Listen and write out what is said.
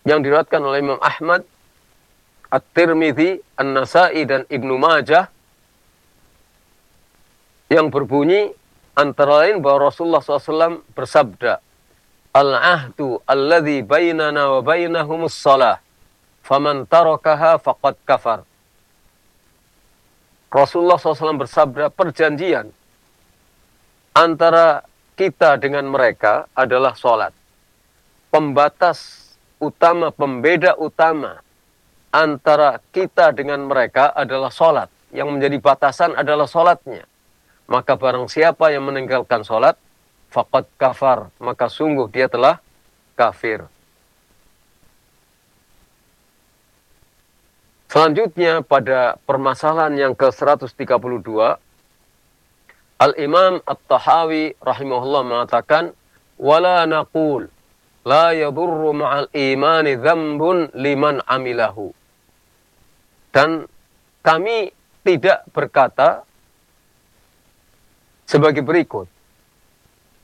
yang diriwayatkan oleh Imam Ahmad, At-Tirmidzi, An-Nasa'i dan Ibnu Majah, yang berbunyi antara lain bahwa Rasulullah SAW bersabda, "Al-ahdu alladhi bainana wa bainahumus shalah, faman tarakaha faqad kafar." Rasulullah SAW bersabda, perjanjian antara kita dengan mereka adalah sholat. Pembatas utama, pembeda utama antara kita dengan mereka adalah sholat. Yang menjadi batasan adalah sholatnya. Maka barang siapa yang meninggalkan sholat, faqad kafar, maka sungguh dia telah kafir. Selanjutnya pada permasalahan yang ke-132, Al-Imam At-Tahawi rahimahullah mengatakan, "Wala naqul la yadurru ma'al imani dzambun liman amilahu." Dan kami tidak berkata sebagai berikut,